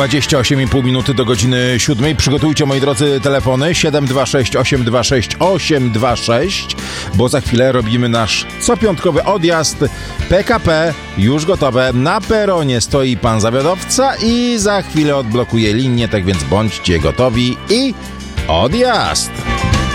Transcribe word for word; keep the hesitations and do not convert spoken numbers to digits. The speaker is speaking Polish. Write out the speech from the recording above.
dwadzieścia osiem i pół minuty do godziny siódmej. Przygotujcie, moi drodzy, telefony siedem dwa sześć osiem dwa sześć osiem dwa sześć, bo za chwilę robimy nasz copiątkowy odjazd. P K P już gotowe. Na peronie stoi pan zawiadowca i za chwilę odblokuje linię, tak więc bądźcie gotowi i odjazd!